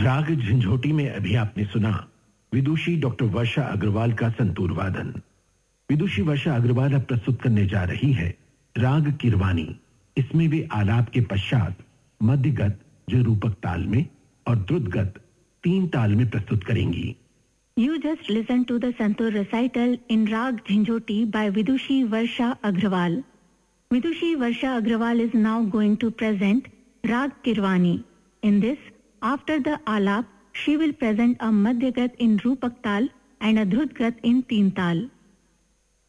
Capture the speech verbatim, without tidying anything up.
राग झंझोटी में अभी आपने सुना विदुषी डॉक्टर वर्षा अग्रवाल का संतूर वादन। विदुषी वर्षा अग्रवाल अब प्रस्तुत करने जा रही है राग किरवानी। इसमें वे आलाप के पश्चात मध्यगत जो रूपक ताल में और द्रुतगत तीन ताल में प्रस्तुत करेंगी। You just listened to the Santur recital in Rag Jhinjhoti by Vidushi Varsha Agrawal. Vidushi Varsha Agrawal is now going to present Rag Kirwani. In this, after the alap, she will present a madhyagat in Rupak Tal and a dhrutgat in Teen Tal.